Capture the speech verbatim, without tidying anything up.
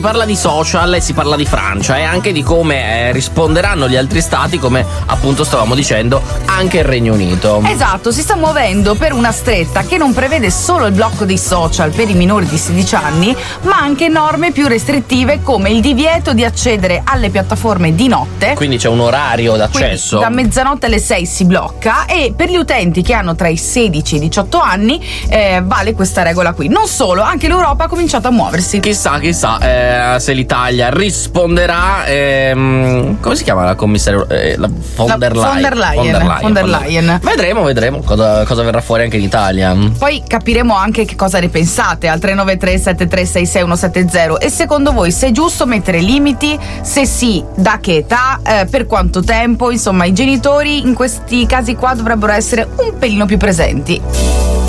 parla di social e si parla di Francia e anche di come eh, risponderanno gli altri stati, come appunto stavamo dicendo anche il Regno Unito. Esatto, si sta muovendo per una stretta che non prevede solo il blocco dei social per i minori di sedici anni, ma anche norme più restrittive come il divieto di accedere alle piattaforme di notte. Quindi c'è un orario d'accesso. Quindi da mezzanotte alle sei si blocca, e per gli utenti che hanno tra i sedici e i diciotto anni eh, vale questa regola qui. Non solo, anche l'Europa ha cominciato a muoversi. Chissà, chissà eh, se l'Italia risponderà. Ehm, come si chiama la commissaria? Eh, la von der Leyen. Von der Leyen. Von der Leyen. Von der Leyen. Vedremo, vedremo cosa, cosa verrà fuori anche in Italia. Poi capiremo anche che cosa ne pensate al tre nove tre sette tre sei sei uno sette zero. E secondo voi, se è giusto mettere limiti? Se sì, da che età? Eh, per quanto tempo? Insomma, i genitori in questi casi qua dovrebbero essere un pelino più presenti.